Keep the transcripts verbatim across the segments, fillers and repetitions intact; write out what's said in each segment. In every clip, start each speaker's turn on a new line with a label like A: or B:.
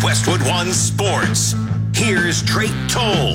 A: Westwood One Sports. Here's Drake Toll.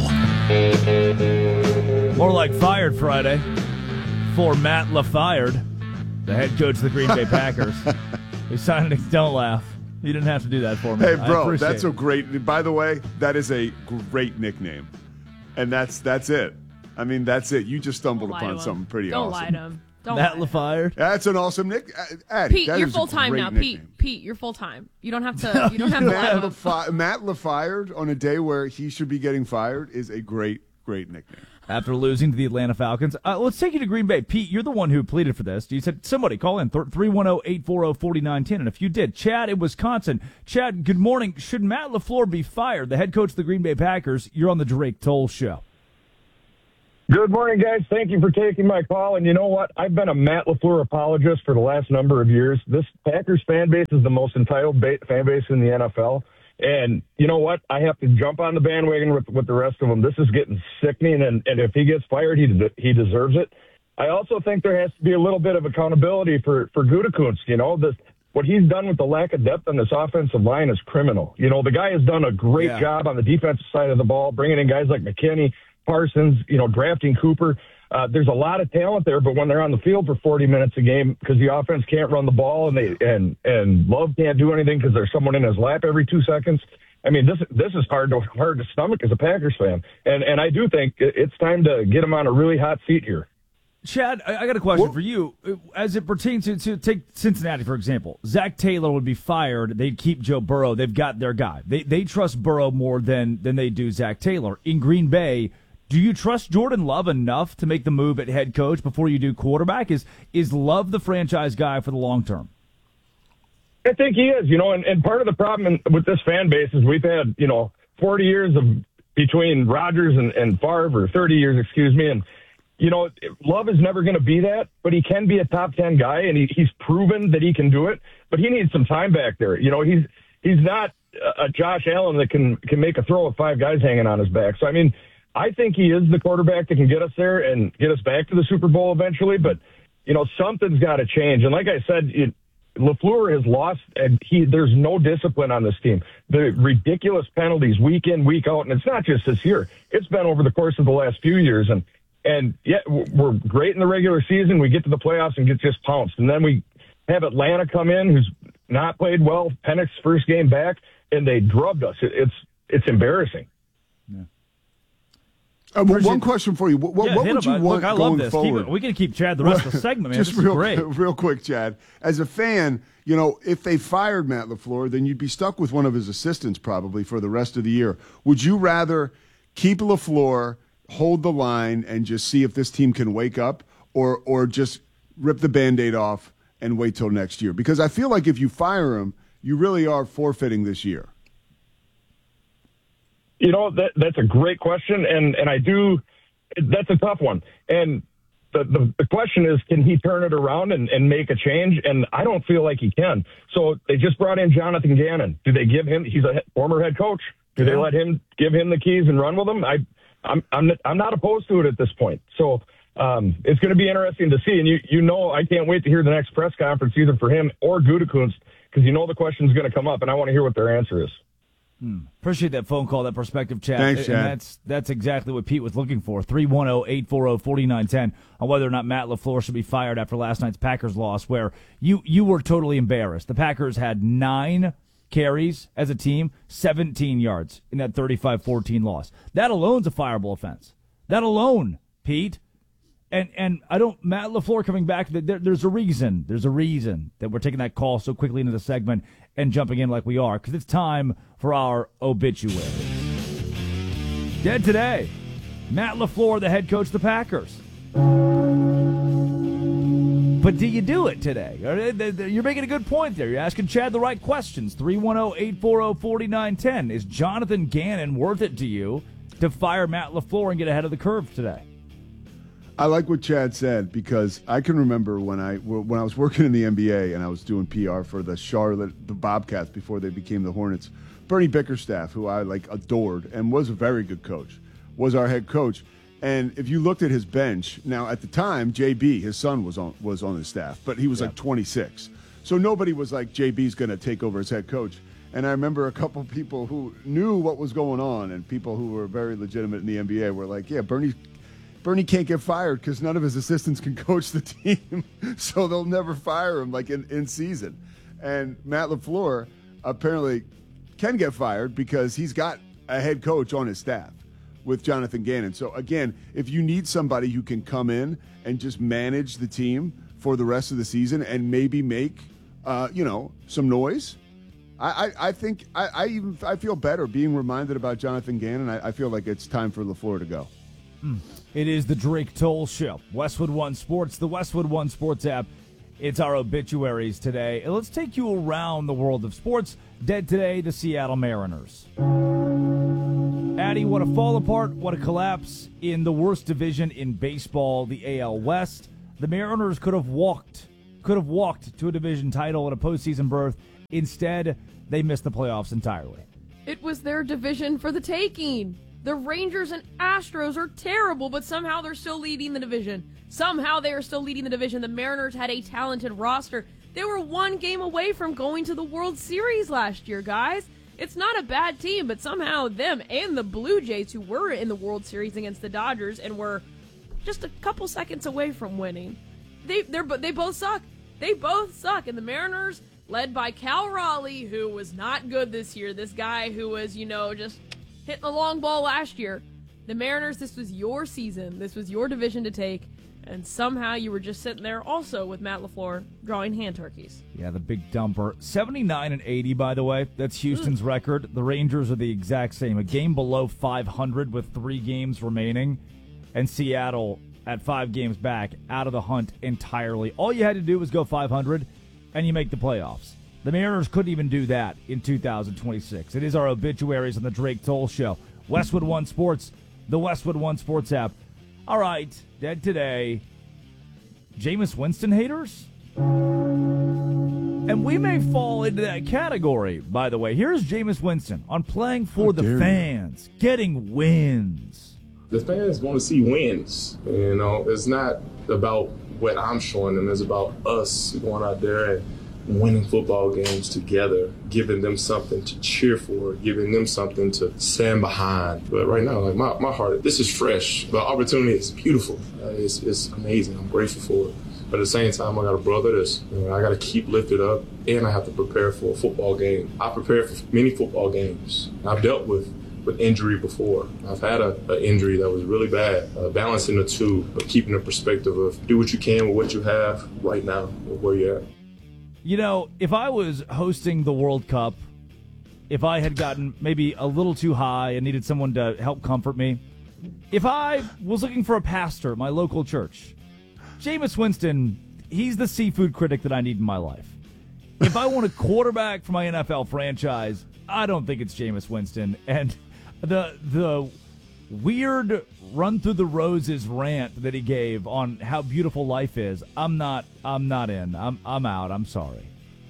B: More like Fired Friday for Matt LaFired, the head coach of the Green Bay Packers. He signed it. Don't laugh. You didn't have to do that for me.
C: Hey, bro, that's
B: it.
C: a great. By the way, that is a great nickname, and that's that's it. I mean, that's it. You just stumbled
D: Don't
C: upon something pretty
D: Don't
C: awesome.
D: lie to him. Don't
B: Matt
D: lie.
B: LaFired.
C: That's an awesome nick. Addie,
D: Pete,
C: that
D: you're
C: is a
D: full time
C: great
D: now.
C: nickname.
D: Pete, Pete, you're full time. You don't have to. You don't have to lie
C: Matt,
D: to him.
C: LaFi- Matt LaFired on a day where he should be getting fired is a great, great nickname.
B: After losing to the Atlanta Falcons. Uh, let's take you to Green Bay. Pete, you're the one who pleaded for this. You said, somebody call in, three one zero, eight four zero, four nine one zero. And if you did, Chad in Wisconsin. Chad, good morning. Should Matt LaFleur be fired, the head coach of the Green Bay Packers? You're on the Drake Toll Show.
E: Good morning, guys. Thank you for taking my call. And you know what? I've been a Matt LaFleur apologist for the last number of years. This Packers fan base is the most entitled ba- fan base in the N F L. And you know what? I have to jump on the bandwagon with, with the rest of them. This is getting sickening, and, and if he gets fired, he he deserves it. I also think there has to be a little bit of accountability for, for Gutekunst. You know, this, what he's done with the lack of depth on this offensive line is criminal. You know, the guy has done a great
B: Yeah.
E: job on the defensive side of the ball, bringing in guys like McKinney, Parsons, you know, drafting Cooper. Uh, there's a lot of talent there, but when they're on the field for forty minutes a game because the offense can't run the ball and they and and Love can't do anything because there's someone in his lap every two seconds. I mean, this this is hard to hard to stomach as a Packers fan, and and I do think it's time to get him on a really hot seat here.
B: Chad, I, I got a question for you. As it pertains to, to take Cincinnati, for example, Zach Taylor would be fired. They'd keep Joe Burrow. They've got their guy. They they trust Burrow more than than they do Zach Taylor. In Green Bay, do you trust Jordan Love enough to make the move at head coach before you do quarterback? Is is Love the franchise guy for the long term?
E: I think he is, you know, and, and part of the problem in, with this fan base is we've had, you know, forty years of between Rodgers and, and Favre, or thirty years, excuse me, and, you know, Love is never going to be that, but he can be a top ten guy, and he, he's proven that he can do it, but he needs some time back there. You know, he's he's not a Josh Allen that can, can make a throw with five guys hanging on his back. So, I mean, I think he is the quarterback that can get us there and get us back to the Super Bowl eventually. But, you know, something's got to change. And like I said, it, LaFleur has lost, and he there's no discipline on this team. The ridiculous penalties week in, week out, and it's not just this year. It's been over the course of the last few years. And, and yeah, we're great in the regular season. We get to the playoffs and get just pounced. And then we have Atlanta come in, who's not played well, Penix's first game back, and they drubbed us. It, it's it's embarrassing.
B: Yeah.
C: Uh, well, one question for you. What, what,
B: Yeah,
C: what
B: hit
C: would
B: him.
C: you
B: Look,
C: want
B: I love
C: going
B: this.
C: forward?
B: Keep it, we can keep Chad the rest of the segment, man.
C: Just
B: this
C: real,
B: is great.
C: real quick, Chad. As a fan, you know, if they fired Matt LaFleur, then you'd be stuck with one of his assistants probably for the rest of the year. Would you rather keep LaFleur, hold the line, and just see if this team can wake up, or or just rip the Band-Aid off and wait till next year? Because I feel like if you fire him, you really are forfeiting this year.
E: You know, that that's a great question, and, and I do – that's a tough one. And the, the, the question is, can he turn it around and, and make a change? And I don't feel like he can. So they just brought in Jonathan Gannon. Do they give him – he's a former head coach. Do
C: Yeah.
E: they let him give him the keys and run with them? I, I'm, I'm, I'm not opposed to it at this point. So um, it's going to be interesting to see. And you, you know I can't wait to hear the next press conference either for him or Gutekunst, because you know the question's going to come up, and I want to hear what their answer is.
B: Hmm. Appreciate that phone call, that perspective, Chad.
C: Thanks,
B: and
C: Chad.
B: that's that's exactly what Pete was looking for. three one zero, eight four zero, four nine one zero on whether or not Matt LaFleur should be fired after last night's Packers loss, where you, you were totally embarrassed. The Packers had nine carries as a team, seventeen yards in that thirty-five fourteen loss. That alone's a fireable offense. That alone, Pete. And and I don't, Matt LaFleur coming back, there, there's a reason. There's a reason that we're taking that call so quickly into the segment and jumping in like we are, because it's time for our obituary. Dead today, Matt LaFleur, the head coach of the Packers. But do you do it today? You're making a good point there. You're asking Chad the right questions. three one zero, eight four zero, four nine one zero. Is Jonathan Gannon worth it to you to fire Matt LaFleur and get ahead of the curve today?
C: I like what Chad said, because I can remember when I when I was working in the N B A and I was doing P R for the Charlotte the Bobcats before they became the Hornets. Bernie Bickerstaff, who I like adored and was a very good coach, was our head coach. And if you looked at his bench, now at the time J B, his son, was on was on his staff, but he was
B: Yeah.
C: like twenty-six, so nobody was like J B's going to take over as head coach. And I remember a couple people who knew what was going on, and people who were very legitimate in the N B A were like, "Yeah, Bernie, Bernie can't get fired because none of his assistants can coach the team, so they'll never fire him like in, in season." And Matt LaFleur apparently can get fired because he's got a head coach on his staff with Jonathan Gannon. So again, if you need somebody who can come in and just manage the team for the rest of the season and maybe make, uh, you know, some noise, I, I, I think I, I even I feel better being reminded about Jonathan Gannon. I, I feel like it's time for LaFleur to go.
B: Mm. It is the Drake Toll Show. Westwood One Sports, the Westwood One Sports app. It's our obituaries today. And let's take you around the world of sports. Dead today, the Seattle Mariners. Addy, what a fall apart, what a collapse in the worst division in baseball, the A L West. The Mariners could have walked, could have walked to a division title and a postseason berth. Instead, they missed the playoffs entirely.
D: It was their division for the taking. The Rangers and Astros are terrible, but somehow they're still leading the division. Somehow they are still leading the division. The Mariners had a talented roster. They were one game away from going to the World Series last year, guys. It's not a bad team, but somehow them and the Blue Jays, who were in the World Series against the Dodgers and were just a couple seconds away from winning, they they're they both suck. They both suck. And the Mariners, led by Cal Raleigh, who was not good this year, this guy who was, you know, just hitting the long ball last year. The Mariners, this was your season. This was your division to take. And somehow you were just sitting there also with Matt LaFleur drawing hand turkeys.
B: Yeah, the big dumper. seventy-nine and eighty, by the way. That's Houston's mm. record. The Rangers are the exact same. A game below five hundred with three games remaining. And Seattle at five games back, out of the hunt entirely. All you had to do was go five hundred, and you make the playoffs. The Mariners couldn't even do that in two thousand twenty-six. It is our obituaries on the Drake Toll Show. Westwood One Sports, the Westwood One Sports app. All right, dead today. Jameis Winston haters? And we may fall into that category, by the way. Here's Jameis Winston on playing for the fans, getting wins.
F: The fans want to see wins. You know, it's not about what I'm showing them. It's about us going out there and winning football games together, giving them something to cheer for, giving them something to stand behind. But right now, like my, my heart, this is fresh. The opportunity is beautiful. Uh, it's, it's amazing. I'm grateful for it. But at the same time, I got a brother that's, you know, I got to keep lifted up, and I have to prepare for a football game. I prepare for many football games. I've dealt with with injury before. I've had a, a injury that was really bad. Uh, balancing the two, but keeping the perspective of do what you can with what you have right now, with where you're at.
B: You know, if I was hosting the World Cup, if I had gotten maybe a little too high and needed someone to help comfort me, if I was looking for a pastor at my local church, Jameis Winston, he's the seafood critic that I need in my life. If I want a quarterback for my N F L franchise, I don't think it's Jameis Winston. And the the weird run through the roses rant that he gave on how beautiful life is, I'm not I'm not in. I'm I'm out. I'm sorry.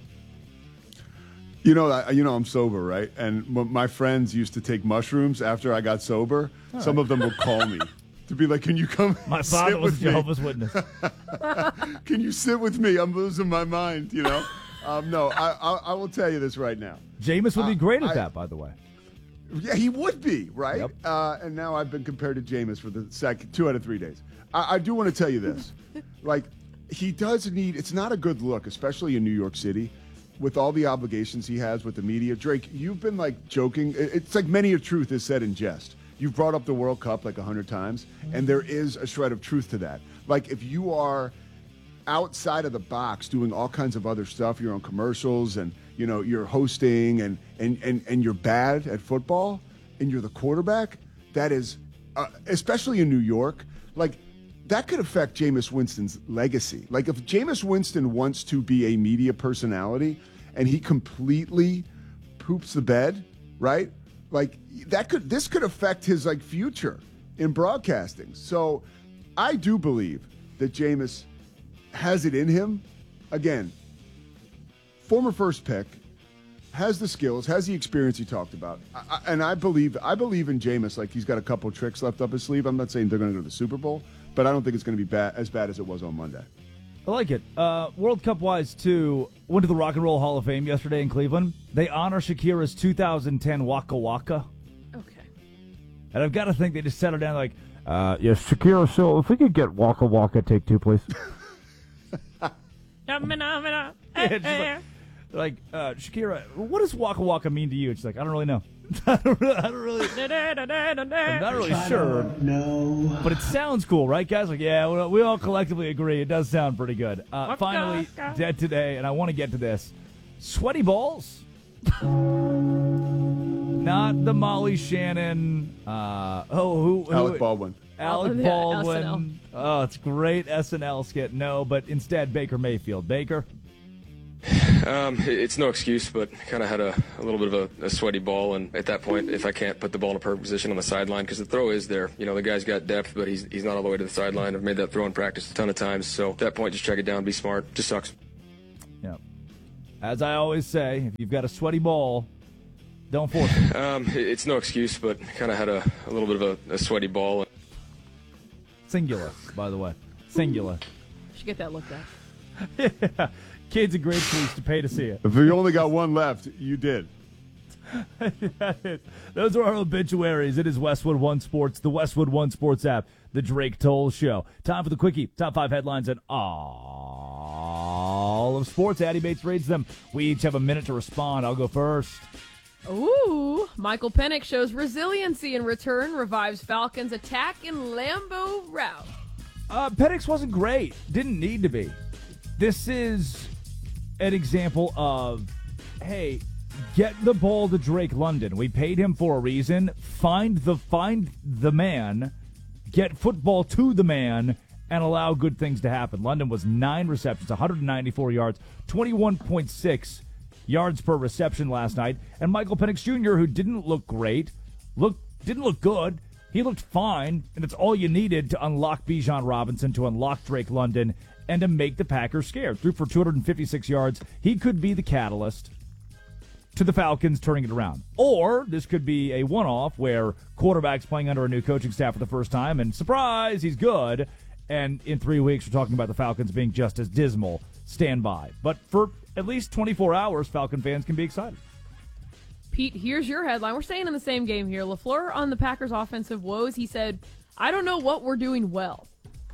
C: You know, I, you know, I'm sober, right? And m- my friends used to take mushrooms after I got sober. All Some right. of them would call me to be like, "Can you come?"
B: My father
C: sit
B: was
C: with
B: Jehovah's
C: me?
B: Witness.
C: Can you sit with me? I'm losing my mind. You know. Um, no, I, I I will tell you this right now.
B: Jameis would be great at
C: I,
B: that, by the way.
C: Yeah, he would be, right?
B: Yep.
C: Uh, and now I've been compared to Jameis for the second two out of three days. I, I do want to tell you this. Like, he does need, it's not a good look, especially in New York City, with all the obligations he has with the media. Drake, you've been, like, joking. It's like many a truth is said in jest. You've brought up the World Cup like a hundred times, and there is a shred of truth to that. Like, if you are outside of the box doing all kinds of other stuff, you're on commercials and, you know, you're hosting and, and, and, and you're bad at football and you're the quarterback, that is, uh, especially in New York, like, that could affect Jameis Winston's legacy. Like, if Jameis Winston wants to be a media personality and he completely poops the bed, right? Like, that could, this could affect his, like, future in broadcasting. So I do believe that Jameis has it in him. Again, former first pick, has the skills, has the experience he talked about. I, I, and I believe I believe in Jameis, like he's got a couple tricks left up his sleeve. I'm not saying they're going to go to the Super Bowl, but I don't think it's going to be bad, as bad as it was on Monday.
B: I like it. Uh, World Cup wise, too, went to the Rock and Roll Hall of Fame yesterday in Cleveland. They honor Shakira's two thousand ten Waka Waka.
D: Okay.
B: And I've got to think they just settled down like, uh, yes, Shakira, so if we could get Waka Waka, take two, please. Yeah, just like, like uh, Shakira, what does Waka Waka mean to you? She's like, I don't really know. I don't really, I don't really, I'm not really sure. No. But it sounds cool, right, guys? Like, yeah, we, we all collectively agree. It does sound pretty good. Uh, finally, dead today, and I want to get to this. Sweaty balls? Not the Molly Shannon. Uh, oh, who, who?
C: Alec Baldwin.
B: Alec
D: Oh, yeah,
B: Baldwin.
D: S N L.
B: Oh, it's great S N L skit. No, but instead Baker Mayfield. Baker?
G: Um, it's no excuse, but kind of had a, a little bit of a, a sweaty ball, and at that point, if I can't put the ball in a perfect position on the sideline, because the throw is there, you know, the guy's got depth, but he's he's not all the way to the sideline. I've made that throw in practice a ton of times, so at that point, just check it down, be smart. Just sucks.
B: Yeah. As I always say, if you've got a sweaty ball, don't force it.
G: Um, it's no excuse, but kind of had a, a little bit of a, a sweaty ball.
B: Singular, by the way. Singular.
D: Should get that looked at.
B: Yeah. Kids at grade schools to pay to see it.
C: If you only got one left, you did.
B: Those are our obituaries. It is Westwood One Sports, the Westwood One Sports app, the Drake Toll Show. Time for the quickie. Top five headlines and all of sports. Addy Bates reads them. We each have a minute to respond. I'll go first.
D: Ooh, Michael Penix shows resiliency in return, revives Falcons' attack in Lambeau rout.
B: Uh, Penix wasn't great. Didn't need to be. This is an example of, hey, get the ball to Drake London. We paid him for a reason. Find the find the man, get football to the man, and allow good things to happen. London was nine receptions, one hundred ninety-four yards, twenty-one point six yards per reception last night. And Michael Penix Junior, who didn't look great, looked didn't look good. He looked fine, and it's all you needed to unlock Bijan Robinson, to unlock Drake London, and to make the Packers scared. Threw for two hundred fifty-six yards. He could be the catalyst to the Falcons turning it around. Or this could be a one-off where quarterback's playing under a new coaching staff for the first time, and surprise, he's good. And in three weeks, we're talking about the Falcons being just as dismal. Stand by. But for at least twenty-four hours, Falcon fans can be excited.
D: Pete, here's your headline. We're staying in the same game here. LaFleur on the Packers' offensive woes. He said, I don't know what we're doing well.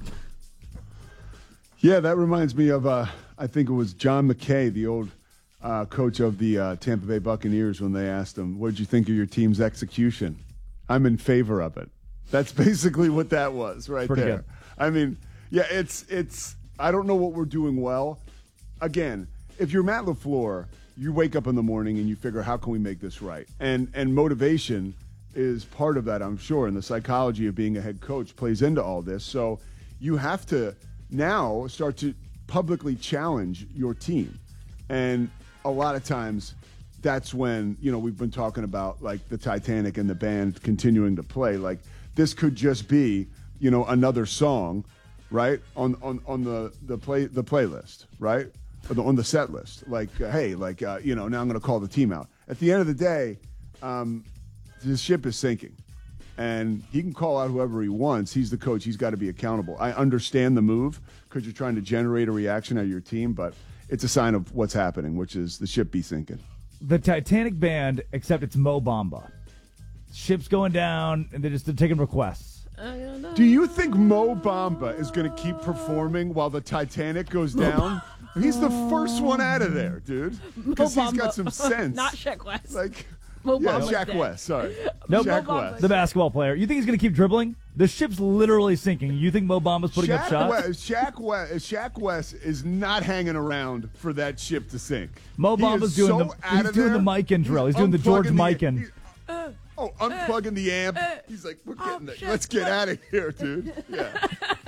C: Yeah, that reminds me of, uh, I think it was John McKay, the old uh, coach of the uh, Tampa Bay Buccaneers, when they asked him, what did you think of your team's execution? I'm in favor of it. That's basically what that was right
B: Pretty
C: there.
B: good.
C: I mean, yeah, it's, it's, I don't know what we're doing well. Again, if you're Matt LaFleur, you wake up in the morning and you figure, how can we make this right? And and motivation is part of that, I'm sure, and the psychology of being a head coach plays into all this. So you have to now start to publicly challenge your team. And a lot of times that's when, you know, we've been talking about like the Titanic and the band continuing to play. Like this could just be, you know, another song, right? On on, on the, the play the playlist, right? Or the, on the set list. Like, uh, hey, like, uh, you know, now I'm going to call the team out. At the end of the day, um, the ship is sinking. And he can call out whoever he wants. He's the coach. He's got to be accountable. I understand the move because you're trying to generate a reaction out of your team, but it's a sign of what's happening, which is the ship be sinking.
B: The Titanic band, except it's Mo Bamba. Ship's going down, and they're just they're taking requests.
C: Do you think Mo Bamba is going to keep performing while the Titanic goes down? He's the first one out of there, dude. Because he's got some sense.
D: Not Shaq West.
C: Like,
D: Mo
C: yeah,
D: Bamba's
C: Shaq
D: dead.
C: West. Sorry,
B: Nope.
C: Shaq
D: Mo Bamba.
C: West.
B: The basketball player. You think he's going to keep dribbling? The ship's literally sinking. You think Mo Bamba's putting up
C: Shaq
B: shots?
C: West, Shaq West, Shaq West is not hanging around for that ship to sink.
B: Mo
C: He
B: Bamba's
C: is
B: doing
C: so
B: the
C: out
B: he's
C: of
B: doing
C: there.
B: the Mikan drill. He's
C: He's
B: doing the George
C: unplugging the-
B: Mikan.
C: he- Oh, unplugging the amp. He's like, we're getting it.
D: shit,
C: Let's get out of here, dude. Yeah.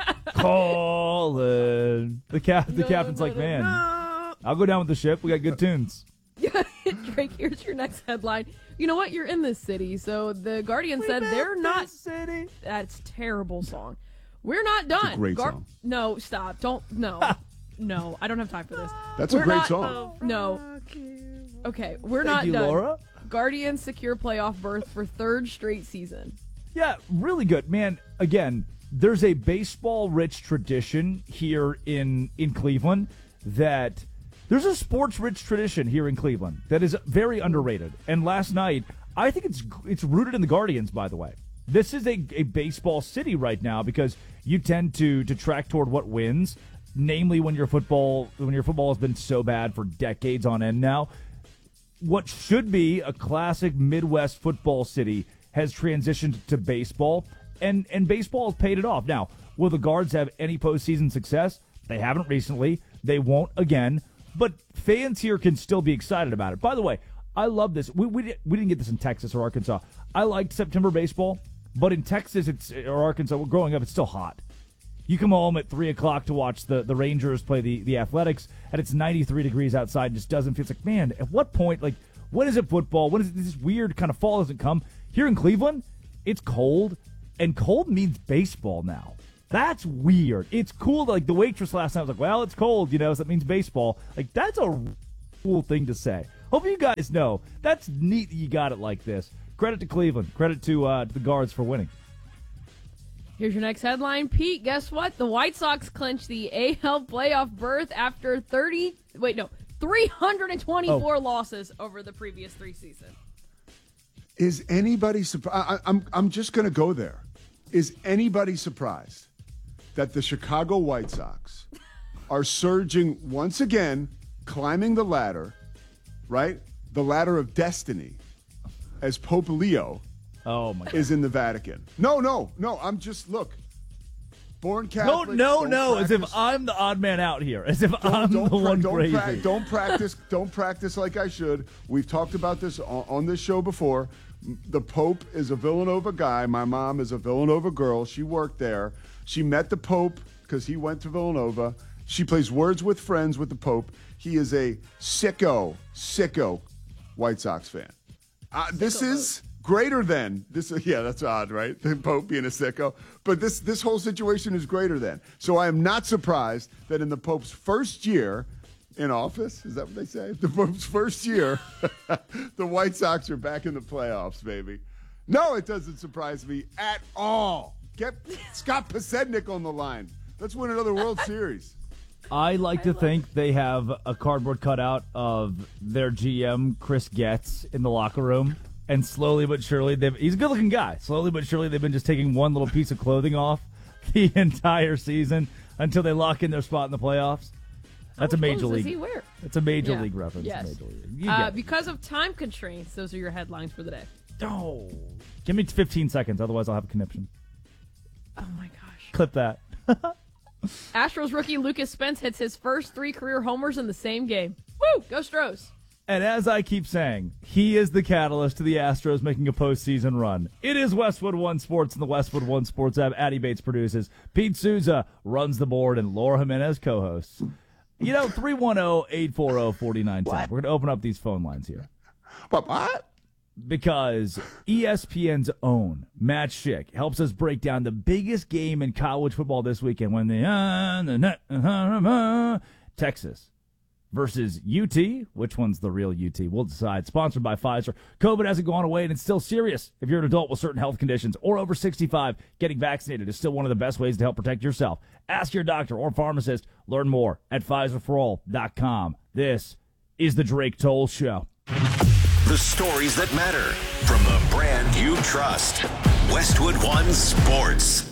B: Colin. The cap the
D: No,
B: captain's
D: no,
B: like,
D: no,
B: man,
D: no.
B: I'll go down with the ship. We got good tunes.
D: Drake, here's your next headline. You know what? You're in this city. So the Guardian said they're not.
B: City.
D: That's a terrible song. We're not done.
C: great song.
D: No, stop. Don't. No. No, I don't have time for this.
C: That's a
D: We're
C: great
D: not-
C: song.
D: No. Okay, we're
B: Thank
D: not
B: you,
D: done.
B: Laura.
D: Guardians secure playoff berth for third straight season.
B: Yeah, really good. Man, again, there's a baseball-rich tradition here in, in Cleveland that there's a sports-rich tradition here in Cleveland that is very underrated. And last night, I think it's it's rooted in the Guardians, by the way. This is a, a baseball city right now because you tend to to track toward what wins, namely when your football when your football has been so bad for decades on end now. What should be a classic Midwest football city has transitioned to baseball, and, and baseball has paid it off. Now, will the Guards have any postseason success? They haven't recently. They won't again. But fans here can still be excited about it. By the way, I love this. We, we, we didn't get this in Texas or Arkansas. I liked September baseball, but in Texas it's or Arkansas, growing up, it's still hot. You come home at three o'clock to watch the, the Rangers play the, the Athletics, and it's ninety-three degrees outside. It just doesn't feel it's like, man, at what point, like, when is it football? When is it, this weird kind of fall doesn't come? Here in Cleveland, it's cold, and cold means baseball now. That's weird. It's cool. Like, the waitress last night was like, well, it's cold, you know, so that means baseball. Like, that's a cool thing to say. Hope you guys know. That's neat that you got it like this. Credit to Cleveland. Credit to, uh, to the Guards for winning.
D: Here's your next headline, Pete. Guess what? The White Sox clinched the A L playoff berth after thirty. Wait, no, three hundred twenty-four oh. losses over the previous three seasons.
C: Is anybody surprised? I'm I'm just going to go there. Is anybody surprised that the Chicago White Sox are surging once again, climbing the ladder, right? The ladder of destiny, as Pope Leo.
B: Oh my God.
C: Is in the Vatican. No, no, no. I'm just, look. Born Catholic.
B: No, no, no. Practice. As if I'm the odd man out here. As if don't, I'm
C: don't,
B: the one
C: don't
B: crazy.
C: Pra- don't practice. Don't practice like I should. We've talked about this on, on this show before. The Pope is a Villanova guy. My mom is a Villanova girl. She worked there. She met the Pope because he went to Villanova. She plays Words with Friends with the Pope. He is a sicko, sicko White Sox fan. Uh, this is greater than this. Yeah, that's odd, right? The Pope being a sicko. But this this whole situation is greater than. So I am not surprised that in the Pope's first year in office, is that what they say? The Pope's first year, the White Sox are back in the playoffs, baby. No, it doesn't surprise me at all. Get Scott Pasednik on the line. Let's win another World Series.
B: I like to think they have a cardboard cutout of their G M, Chris Getz, in the locker room. And slowly but surely, they've, he's a good-looking guy. Slowly but surely, they've been just taking one little piece of clothing off the entire season until they lock in their spot in the playoffs. That's a major league.
D: Does he wear?
B: It's a major
D: yeah.
B: league reference.
D: Yes.
B: Major league.
D: Uh, because of time constraints, those are your headlines for the day.
B: Oh, give me fifteen seconds, otherwise I'll have a conniption.
D: Oh my gosh!
B: Clip that.
D: Astros rookie Lucas Spence hits his first three career homers in the same game. Woo! Go Stros!
B: And as I keep saying, he is the catalyst to the Astros making a postseason run. It is Westwood One Sports and the Westwood One Sports app. Addie Bates produces. Pete Souza runs the board, and Laura Jimenez co-hosts. You know, three one zero, eight four zero, four nine one zero. We're going to open up these phone lines here.
C: What? What?
B: Because E S P N's own Matt Schick helps us break down the biggest game in college football this weekend when the, uh, the net, uh, uh, Texas versus U T. Which one's the real U T? We'll decide. Sponsored by Pfizer. COVID hasn't gone away, and it's still serious. If you're an adult with certain health conditions or over sixty-five, getting vaccinated is still one of the best ways to help protect yourself. Ask your doctor or pharmacist. Learn more at Pfizer For All dot com. This is the Drake Toll Show.
A: The stories that matter from the brand you trust. Westwood One Sports.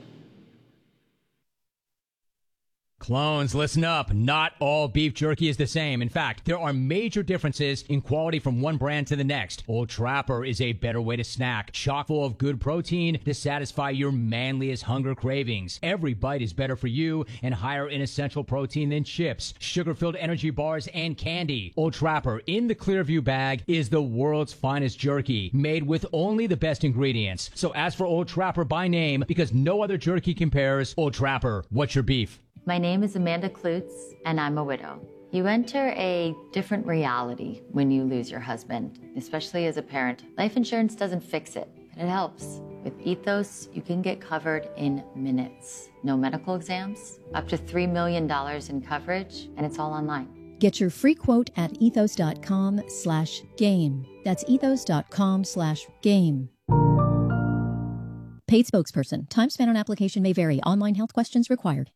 H: Clones, listen up. Not all beef jerky is the same. In fact, there are major differences in quality from one brand to the next. Old Trapper is a better way to snack, chock full of good protein to satisfy your manliest hunger cravings. Every bite is better for you and higher in essential protein than chips, sugar-filled energy bars, and candy. Old Trapper in the Clearview bag is the world's finest jerky, made with only the best ingredients. So ask for Old Trapper by name because no other jerky compares. Old Trapper, what's your beef?
I: My name is Amanda Klutz, and I'm a widow. You enter a different reality when you lose your husband, especially as a parent. Life insurance doesn't fix it, but it helps. With Ethos, you can get covered in minutes. No medical exams, up to three million dollars in coverage, and it's all online.
J: Get your free quote at ethos.com slash game. That's ethos.com slash game. Paid spokesperson. Time spent on application may vary. Online health questions required.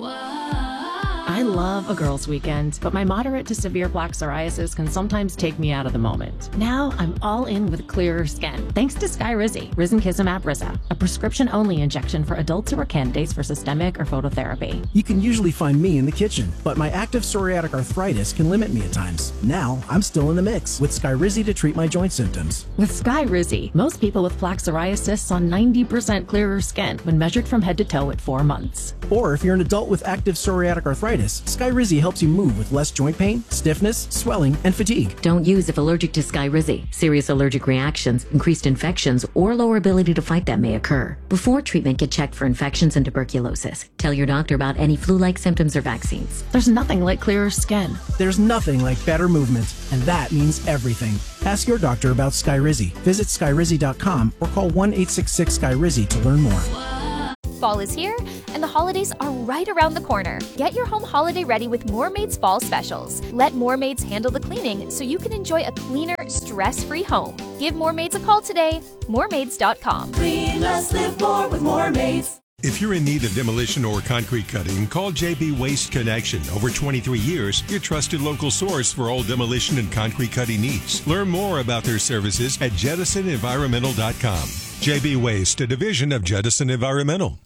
K: I love a girls' weekend, but my moderate to severe plaque psoriasis can sometimes take me out of the moment. Now I'm all in with clearer skin, thanks to Skyrizi, Risankizumab Riza, a prescription-only injection for adults who are candidates for systemic or phototherapy.
L: You can usually find me in the kitchen, but my active psoriatic arthritis can limit me at times. Now I'm still in the mix with Skyrizi to treat my joint symptoms.
K: With Skyrizi, most people with plaque psoriasis saw ninety percent clearer skin when measured from head to toe at four months.
L: Or if you're an adult with active psoriatic arthritis, Skyrizi helps you move with less joint pain, stiffness, swelling, and fatigue.
M: Don't use if allergic to Skyrizi. Serious allergic reactions, increased infections, or lower ability to fight them may occur. Before treatment, get checked for infections and tuberculosis. Tell your doctor about any flu-like symptoms or vaccines.
K: There's nothing like clearer skin.
L: There's nothing like better movement, and that means everything. Ask your doctor about Skyrizi. Visit Skyrizi dot com or call one eight six six Skyrizi to learn more.
N: Fall is here, and the holidays are right around the corner. Get your home holiday ready with Moormaid's Fall Specials. Let Moormaids handle the cleaning so you can enjoy a cleaner, stress-free home. Give Moormaids a call today. Moormaids dot com.
O: Clean less, live more with Moormaids.
P: If you're in need of demolition or concrete cutting, call J B Waste Connection. Over twenty-three years, your trusted local source for all demolition and concrete cutting needs. Learn more about their services at jettison environmental dot com. J B Waste, a division of Jettison Environmental.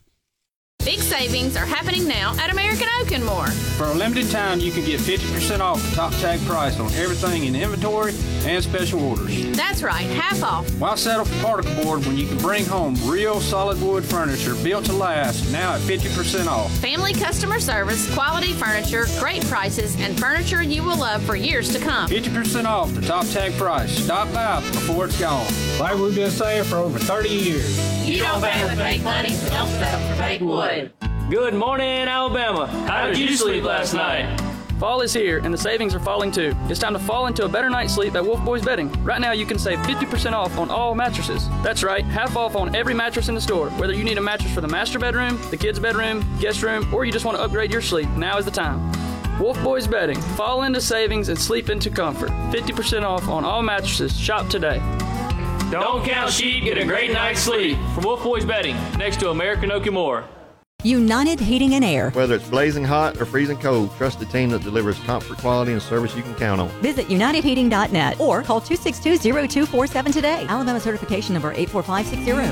Q: Big savings are happening now at American Oak and More.
R: For a limited time, you can get fifty percent off the top tag price on everything in inventory and special orders.
Q: That's right, half off.
R: Why settle for particle board when you can bring home real solid wood furniture built to last, now at fifty percent off?
Q: Family customer service, quality furniture, great prices, and furniture you will love for years to come.
R: fifty percent off the top tag price. Stop by before it's gone. Like we've been saying for over thirty years.
Q: You don't pay with fake money, so don't settle for fake wood.
S: Good morning, Alabama. How did you sleep last night?
T: Fall is here, and the savings are falling too. It's time to fall into a better night's sleep at Wolf Boys Bedding. Right now, you can save fifty percent off on all mattresses. That's right, half off on every mattress in the store. Whether you need a mattress for the master bedroom, the kids' bedroom, guest room, or you just want to upgrade your sleep, now is the time. Wolf Boys Bedding. Fall into savings and sleep into comfort. fifty percent off on all mattresses. Shop today.
S: Don't count sheep, get a great night's sleep. From Wolf Boys Bedding, next to American Oak and More.
U: United Heating and Air.
V: Whether it's blazing hot or freezing cold, trust the team that delivers comfort, quality, and service you can count on.
U: Visit united heating dot net or call two six two, zero two four seven today. Alabama certification number eight four five six zero.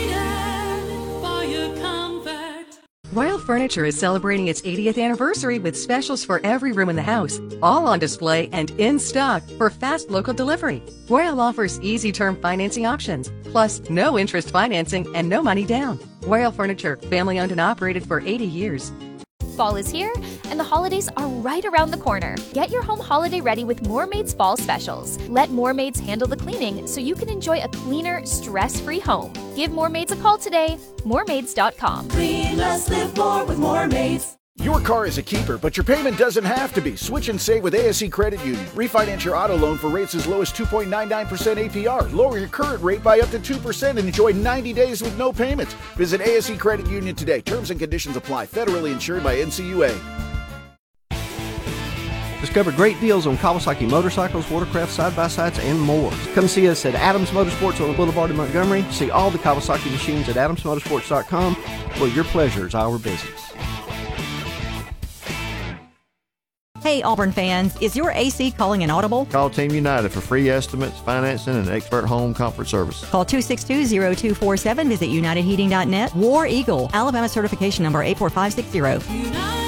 W: Royal Furniture is celebrating its eightieth anniversary with specials for every room in the house, all on display and in stock for fast local delivery. Royal offers easy term financing options, plus no interest financing and no money down. Royal Furniture, family owned and operated for eighty years.
N: Fall is here, and the holidays are right around the corner. Get your home holiday ready with Moormaids Fall Specials. Let Moormaids handle the cleaning so you can enjoy a cleaner, stress-free home. Give Moormaids a call today. Moormaids dot com.
O: Clean less, live more with Moormaids.
X: Your car is a keeper, but your payment doesn't have to be. Switch and save with A S E Credit Union. Refinance your auto loan for rates as low as two point nine nine percent A P R. Lower your current rate by up to two percent and enjoy ninety days with no payments. Visit A S E Credit Union today. Terms and conditions apply. Federally insured by N C U A.
Y: Discover great deals on Kawasaki motorcycles, watercraft, side-by-sides, and more. Come see us at Adams Motorsports on the Boulevard in Montgomery. See all the Kawasaki machines at adams motorsports dot com, where your pleasure is our business.
U: Hey Auburn fans, is your A C calling an audible?
V: Call Team United for free estimates, financing, and expert home comfort service.
U: Call two six two, zero two four seven. Visit united heating dot net. War Eagle, Alabama certification number eight four five six zero.
O: United.